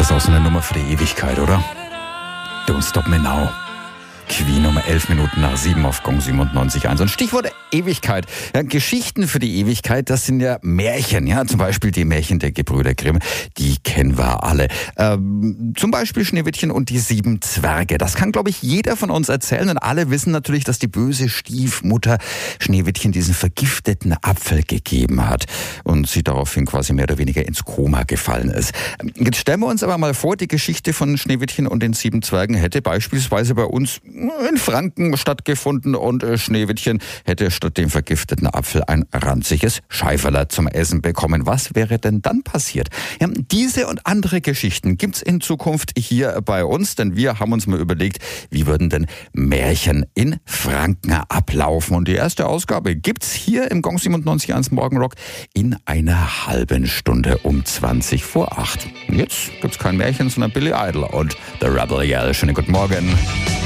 Das ist auch so eine Nummer für die Ewigkeit, oder? Don't Stop Me Now. Queen um 11 Minuten nach 7 auf Gong 97.1. Und Stichwort Ewigkeit. Ja, Geschichten für die Ewigkeit, das sind ja Märchen. Ja, zum Beispiel die Märchen der Gebrüder Grimm. Die kennen wir alle. Zum Beispiel Schneewittchen und die 7 Zwerge. Das kann, glaube ich, jeder von uns erzählen. Und alle wissen natürlich, dass die böse Stiefmutter Schneewittchen diesen vergifteten Apfel gegeben hat. Und sie daraufhin quasi mehr oder weniger ins Koma gefallen ist. Jetzt stellen wir uns aber mal vor, die Geschichte von Schneewittchen und den 7 Zwergen hätte beispielsweise bei uns in Franken stattgefunden und Schneewittchen hätte statt dem vergifteten Apfel ein ranziges Scheiferler zum Essen bekommen. Was wäre denn dann passiert? Ja, diese und andere Geschichten gibt's in Zukunft hier bei uns, denn wir haben uns mal überlegt, wie würden denn Märchen in Franken ablaufen? Und die erste Ausgabe gibt's hier im Gong 97.1 Morgenrock in einer halben Stunde um 20 vor 8. Jetzt gibt's kein Märchen, sondern Billy Idol und The Rebel Yell. Schönen guten Morgen.